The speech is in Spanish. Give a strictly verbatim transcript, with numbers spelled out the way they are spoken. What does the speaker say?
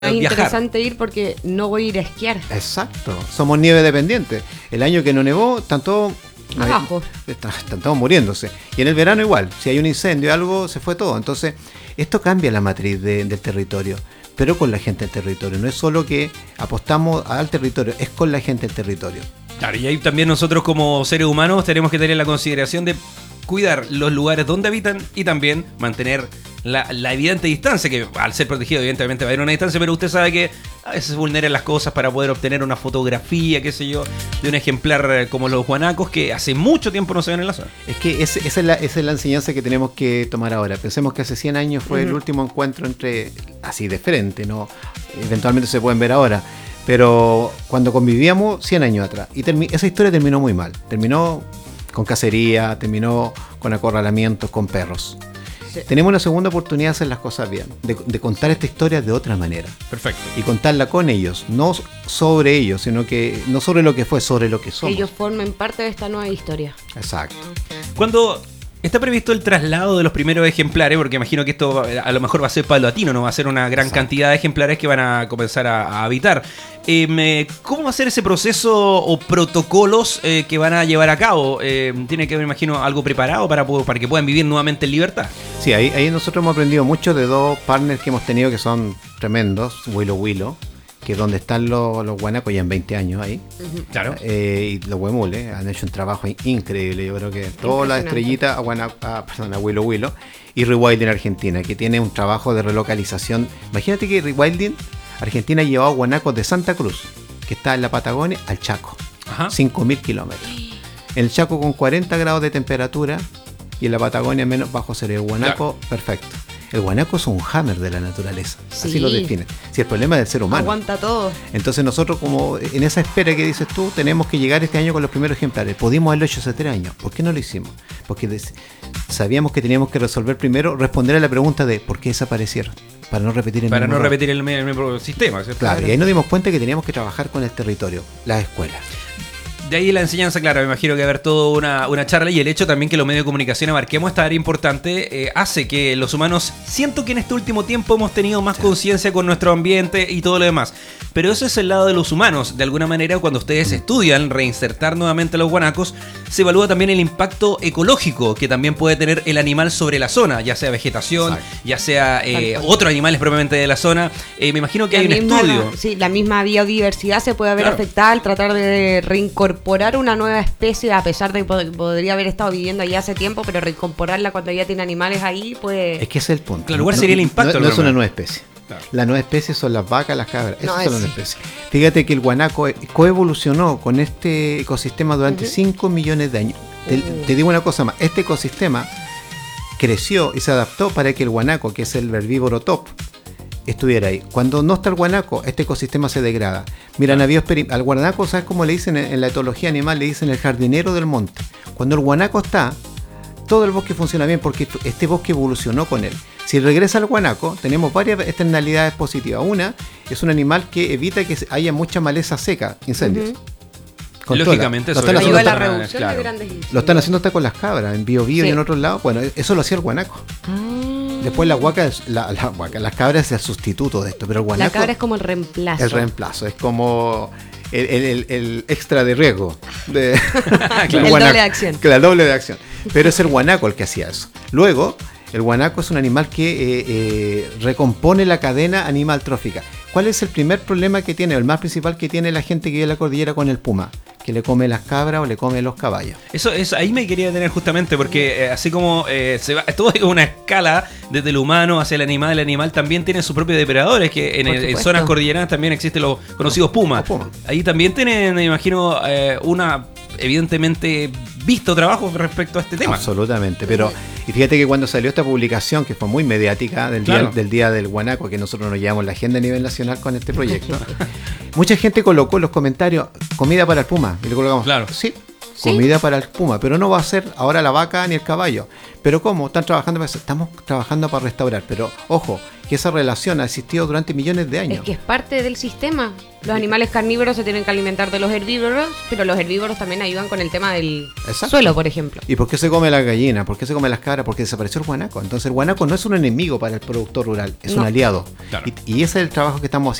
Es viajar. interesante ir porque no voy a ir a esquiar. Exacto, somos nieve dependientes. El año que no nevó, están todos Abajo. están, están todos muriéndose. Y en el verano igual, si hay un incendio o algo, se fue todo. Entonces, esto cambia la matriz de, del territorio, pero con la gente del territorio. No es solo que apostamos al territorio, es con la gente del territorio. Claro, y ahí también nosotros como seres humanos tenemos que tener la consideración de cuidar los lugares donde habitan y también mantener la, la evidente distancia, que al ser protegido evidentemente va a haber una distancia, pero usted sabe que a veces vulneran las cosas para poder obtener una fotografía, qué sé yo, de un ejemplar como los guanacos que hace mucho tiempo no se ven en la zona. Es que ese, esa, es la, esa es la enseñanza que tenemos que tomar ahora. Pensemos que hace cien años fue uh-huh. el último encuentro entre, así de frente, ¿no? Eventualmente se pueden ver ahora, pero cuando convivíamos cien años atrás, y termi- esa historia terminó muy mal, terminó con cacería, terminó con acorralamientos, con perros. Sí. Tenemos una segunda oportunidad de hacer las cosas bien, de, de contar esta historia de otra manera. Perfecto. Y contarla con ellos, no sobre ellos, sino que no sobre lo que fue, sobre lo que somos. Ellos formen parte de esta nueva historia. Exacto. Cuando está previsto el traslado de los primeros ejemplares, porque imagino que esto a lo mejor va a ser paulatino, no va a ser una gran Exacto. cantidad de ejemplares que van a comenzar a, a habitar. Eh, ¿Cómo va a ser ese proceso o protocolos eh, que van a llevar a cabo? Eh, ¿Tiene que haber, me imagino, algo preparado para, para que puedan vivir nuevamente en libertad? Sí, ahí, ahí nosotros hemos aprendido mucho de dos partners que hemos tenido que son tremendos, Willow Willow, que es donde están los, los guanacos ya en veinte años ahí. Uh-huh. Claro. Eh, y los huemules han hecho un trabajo increíble. Yo creo que todas las estrellitas a, Guana, a, perdón, a Willow Willow y Rewilding Argentina, que tiene un trabajo de relocalización. Imagínate que Rewilding Argentina ha llevado guanacos de Santa Cruz, que está en la Patagonia, al Chaco. cinco mil kilómetros. En el Chaco con cuarenta grados de temperatura y en la Patagonia menos bajo cero. El guanaco, claro. perfecto. El guanaco es un hammer de la naturaleza, sí. así lo definen. Si el problema es del ser humano. Aguanta todo. Entonces nosotros, como en esa espera que dices tú, tenemos que llegar este año con los primeros ejemplares. Pudimos haberlo hecho hace tres años. ¿Por qué no lo hicimos? Porque des- sabíamos que teníamos que resolver primero, responder a la pregunta de ¿por qué desaparecieron? Para no repetir el Para mismo no error. repetir el, el mismo sistema, ¿cierto? Claro, y ahí nos dimos cuenta que teníamos que trabajar con el territorio, las escuelas. De ahí la enseñanza, claro, me imagino que haber toda una, una charla y el hecho también que los medios de comunicación abarquemos esta área importante eh, hace que los humanos, siento que en este último tiempo hemos tenido más sí. conciencia con nuestro ambiente y todo lo demás, pero eso es el lado de los humanos. De alguna manera, cuando ustedes estudian reinsertar nuevamente a los guanacos, se evalúa también el impacto ecológico que también puede tener el animal sobre la zona, ya sea vegetación, Exacto. ya sea eh, otros animales propiamente de la zona. Eh, me imagino que la hay misma, un estudio. Sí, la misma biodiversidad se puede ver claro. afectada al tratar de reincorporar una nueva especie, a pesar de que pod- podría haber estado viviendo allá hace tiempo, pero reincorporarla cuando ya tiene animales ahí, pues... Es que ese es el punto. Claro, ¿cuál no, sería el impacto? No, no es una nueva especie. Claro. La nueva especie son las vacas, las cabras. No, Esas son es... las especies. Fíjate que el guanaco coevolucionó con este ecosistema durante cinco uh-huh. millones de años. Te, uh-huh. te digo una cosa más. Este ecosistema creció y se adaptó para que el guanaco, que es el herbívoro top, estuviera ahí. Cuando no está el guanaco, este ecosistema se degrada. Mira, navíos peri- al guanaco, ¿sabes cómo le dicen en, en la etología animal? Le dicen el jardinero del monte. Cuando el guanaco está, todo el bosque funciona bien porque este bosque evolucionó con él. Si regresa al guanaco, tenemos varias externalidades positivas. Una, es un animal que evita que haya mucha maleza seca, incendios. Uh-huh. Lógicamente, eso ayuda a la reducción claro. de grandes incendios. Lo están haciendo hasta con las cabras, en Biobío sí. y en otros lados. Bueno, eso lo hacía el guanaco. Ah. Después la guaca, la, la guaca, las cabras es el sustituto de esto, pero el guanaco... La cabra es como el reemplazo. El reemplazo, es como el, el, el, el extra de riesgo. De, el doble de acción. Que la doble de acción. Pero es el guanaco el que hacía eso. Luego, el guanaco es un animal que eh, eh, recompone la cadena animal trófica. ¿Cuál es el primer problema que tiene, el más principal que tiene la gente que vive en la cordillera con el puma? Que le come las cabras o le come los caballos. Eso, eso ahí me quería detener justamente porque eh, así como eh, se va, todo es una escala desde el humano hacia el animal, el animal también tiene sus propios depredadores, que en, el, en zonas cordilleranas también existen los conocidos pumas. Puma. Ahí también tienen, me imagino, eh, una evidentemente visto trabajo respecto a este tema. Absolutamente, pero y fíjate que cuando salió esta publicación, que fue muy mediática, del, claro. día, del día del guanaco, que nosotros nos llevamos la agenda a nivel nacional con este proyecto, mucha gente colocó en los comentarios comida para el puma, y le colocamos, claro. sí, ¿Sí? comida para el puma, pero no va a ser ahora la vaca ni el caballo. Pero ¿cómo? Están trabajando para eso. Estamos trabajando para restaurar, pero ojo, que esa relación ha existido durante millones de años. Es que es parte del sistema. Los animales carnívoros se tienen que alimentar de los herbívoros, pero los herbívoros también ayudan con el tema del Exacto. suelo, por ejemplo. ¿Y por qué se come la gallina? ¿Por qué se come las cabras? Porque desapareció el guanaco. Entonces el guanaco no es un enemigo para el productor rural, es No. un aliado. Claro. Y, y ese es el trabajo que estamos